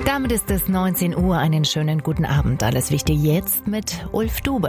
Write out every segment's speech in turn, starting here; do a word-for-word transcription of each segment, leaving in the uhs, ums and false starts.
Damit ist es neunzehn Uhr. Einen schönen guten Abend. Alles Wichtige jetzt mit Ulf Dube.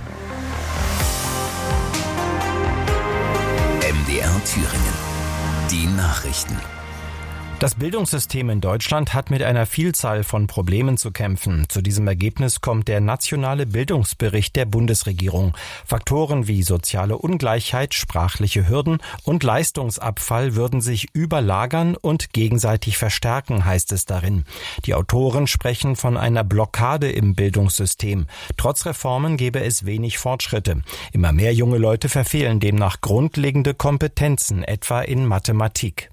M D R Thüringen. Die Nachrichten. Das Bildungssystem in Deutschland hat mit einer Vielzahl von Problemen zu kämpfen. Zu diesem Ergebnis kommt der nationale Bildungsbericht der Bundesregierung. Faktoren wie soziale Ungleichheit, sprachliche Hürden und Leistungsabfall würden sich überlagern und gegenseitig verstärken, heißt es darin. Die Autoren sprechen von einer Blockade im Bildungssystem. Trotz Reformen gebe es wenig Fortschritte. Immer mehr junge Leute verfehlen demnach grundlegende Kompetenzen, etwa in Mathematik.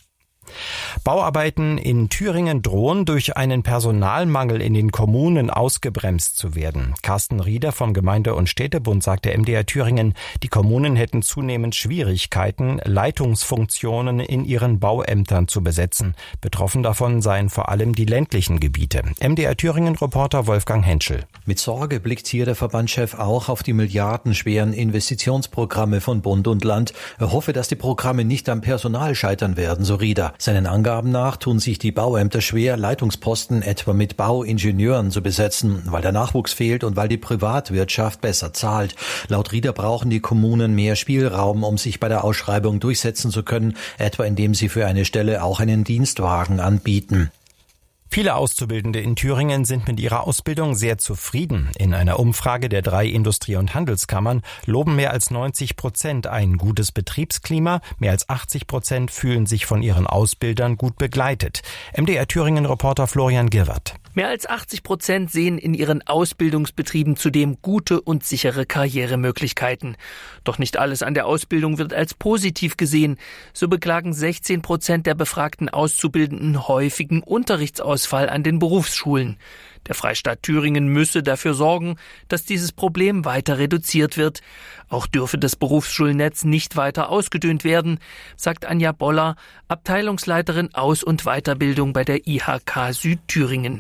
Bauarbeiten in Thüringen drohen durch einen Personalmangel in den Kommunen ausgebremst zu werden. Carsten Rieder vom Gemeinde- und Städtebund sagte M D R Thüringen, die Kommunen hätten zunehmend Schwierigkeiten, Leitungsfunktionen in ihren Bauämtern zu besetzen. Betroffen davon seien vor allem die ländlichen Gebiete. M D R Thüringen-Reporter Wolfgang Henschel. Mit Sorge blickt hier der Verbandschef auch auf die milliardenschweren Investitionsprogramme von Bund und Land. Er hoffe, dass die Programme nicht am Personal scheitern werden, so Rieder. Seinen Angaben nach tun sich die Bauämter schwer, Leitungsposten etwa mit Bauingenieuren zu besetzen, weil der Nachwuchs fehlt und weil die Privatwirtschaft besser zahlt. Laut Rieder brauchen die Kommunen mehr Spielraum, um sich bei der Ausschreibung durchsetzen zu können, etwa indem sie für eine Stelle auch einen Dienstwagen anbieten. Viele Auszubildende in Thüringen sind mit ihrer Ausbildung sehr zufrieden. In einer Umfrage der drei Industrie- und Handelskammern loben mehr als neunzig Prozent ein gutes Betriebsklima, mehr als achtzig Prozent fühlen sich von ihren Ausbildern gut begleitet. M D R Thüringen-Reporter Florian Girwert. Mehr als achtzig Prozent sehen in ihren Ausbildungsbetrieben zudem gute und sichere Karrieremöglichkeiten. Doch nicht alles an der Ausbildung wird als positiv gesehen. So beklagen sechzehn Prozent der befragten Auszubildenden häufigen Unterrichtsausfall an den Berufsschulen. Der Freistaat Thüringen müsse dafür sorgen, dass dieses Problem weiter reduziert wird. Auch dürfe das Berufsschulnetz nicht weiter ausgedünnt werden, sagt Anja Boller, Abteilungsleiterin Aus- und Weiterbildung bei der I H K Südthüringen.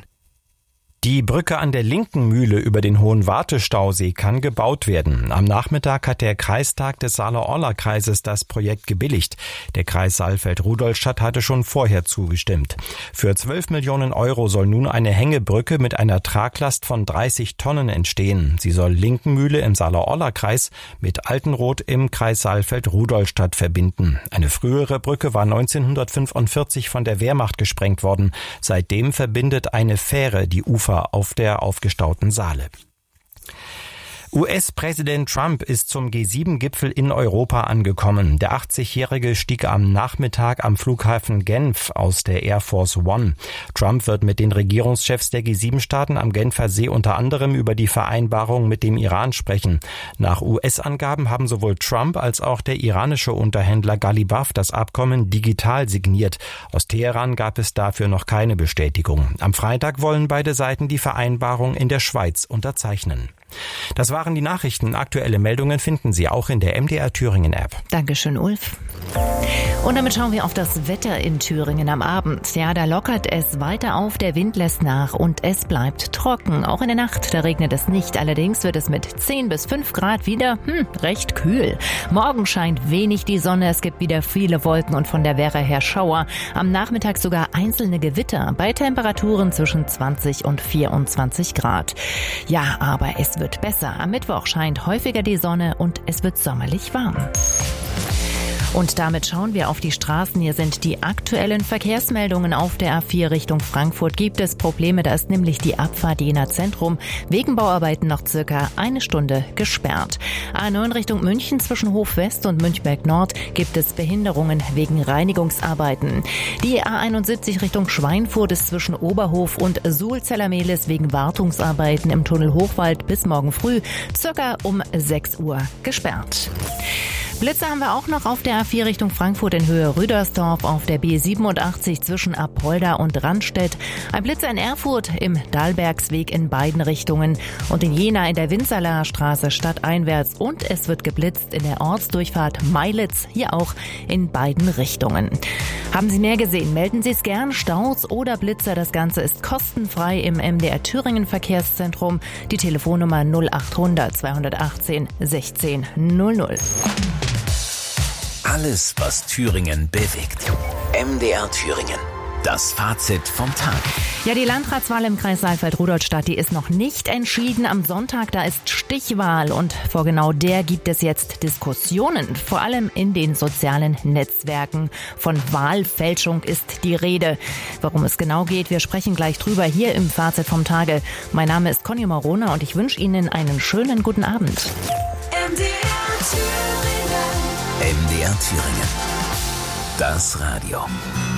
Die Brücke an der linken Mühle über den Hohen Wartestausee kann gebaut werden. Am Nachmittag hat der Kreistag des Saale-Orla-Kreises das Projekt gebilligt. Der Kreis Saalfeld-Rudolstadt hatte schon vorher zugestimmt. Für zwölf Millionen Euro soll nun eine Hängebrücke mit einer Traglast von dreißig Tonnen entstehen. Sie soll Linkenmühle im Saale-Orla-Kreis mit Altenroth im Kreis Saalfeld-Rudolstadt verbinden. Eine frühere Brücke war neunzehnhundertfünfundvierzig von der Wehrmacht gesprengt worden. Seitdem verbindet eine Fähre die Ufer auf der aufgestauten Saale. U S-Präsident Trump ist zum G sieben Gipfel in Europa angekommen. Der achtzigjährige stieg am Nachmittag am Flughafen Genf aus der Air Force One. Trump wird mit den Regierungschefs der G sieben Staaten am Genfer See unter anderem über die Vereinbarung mit dem Iran sprechen. Nach U S-Angaben haben sowohl Trump als auch der iranische Unterhändler Ghalibaf das Abkommen digital signiert. Aus Teheran gab es dafür noch keine Bestätigung. Am Freitag wollen beide Seiten die Vereinbarung in der Schweiz unterzeichnen. Das waren die Nachrichten. Aktuelle Meldungen finden Sie auch in der M D R Thüringen App. Dankeschön, Ulf. Und damit schauen wir auf das Wetter in Thüringen am Abend. Ja, da lockert es weiter auf, der Wind lässt nach und es bleibt trocken. Auch in der Nacht, da regnet es nicht. Allerdings wird es mit zehn bis fünf Grad wieder hm, recht kühl. Morgen scheint wenig die Sonne, es gibt wieder viele Wolken und von der Werra her Schauer. Am Nachmittag sogar einzelne Gewitter bei Temperaturen zwischen zwanzig und vierundzwanzig Grad. Ja, aber es wird besser. Am Mittwoch scheint häufiger die Sonne und es wird sommerlich warm. Und damit schauen wir auf die Straßen. Hier sind die aktuellen Verkehrsmeldungen. Auf der A vier Richtung Frankfurt gibt es Probleme. Da ist nämlich die Abfahrt Jena Zentrum wegen Bauarbeiten noch circa eine Stunde gesperrt. A neun Richtung München zwischen Hof West und Münchberg Nord gibt es Behinderungen wegen Reinigungsarbeiten. Die A einundsiebzig Richtung Schweinfurt ist zwischen Oberhof und Sulzeller-Mehlis wegen Wartungsarbeiten im Tunnel Hochwald bis morgen früh circa um sechs Uhr gesperrt. Blitze haben wir auch noch auf der A vier Richtung Frankfurt in Höhe Rüdersdorf, auf der B siebenundachtzig zwischen Apolda und Randstedt. Ein Blitzer in Erfurt im Dahlbergsweg in beiden Richtungen und in Jena in der Winzerler Straße stadteinwärts. Und es wird geblitzt in der Ortsdurchfahrt Meilitz, hier auch in beiden Richtungen. Haben Sie mehr gesehen? Melden Sie es gern. Staus oder Blitzer, das Ganze ist kostenfrei im M D R Thüringen Verkehrszentrum. Die Telefonnummer null achthundert zweihundertachtzehn sechzehn null null. Alles, was Thüringen bewegt. M D R Thüringen. Das Fazit vom Tag. Ja, die Landratswahl im Kreis Saalfeld-Rudolstadt, die ist noch nicht entschieden. Am Sonntag, da ist Stichwahl und vor genau der gibt es jetzt Diskussionen, vor allem in den sozialen Netzwerken. Von Wahlfälschung ist die Rede. Worum es genau geht, wir sprechen gleich drüber hier im Fazit vom Tage. Mein Name ist Conny Marona und ich wünsche Ihnen einen schönen guten Abend. M D R Thüringen. M D R Thüringen. Das Radio.